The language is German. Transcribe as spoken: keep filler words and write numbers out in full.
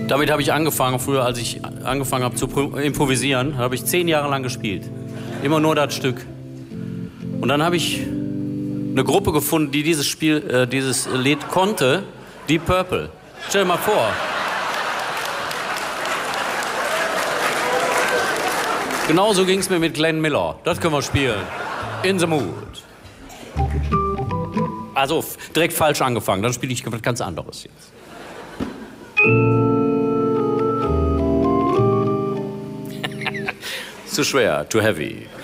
Damit habe ich angefangen, früher, als ich angefangen habe zu improvisieren, habe ich zehn Jahre lang gespielt. Immer nur das Stück. Und dann habe ich eine Gruppe gefunden, die dieses Spiel, äh, dieses Lied konnte, Deep Purple. Stell dir mal vor. Genauso ging es mir mit Glenn Miller. Das können wir spielen. In the Mood. Also direkt falsch angefangen, dann spiele ich was ganz anderes jetzt. Zu schwer, too heavy.